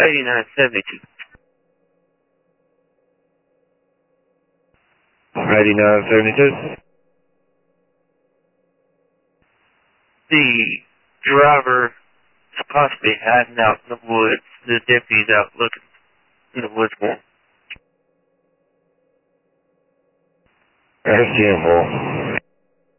8972. 8972. The driver is possibly hiding out in the woods. The deputy's out looking in the woods for him. That's 10-4.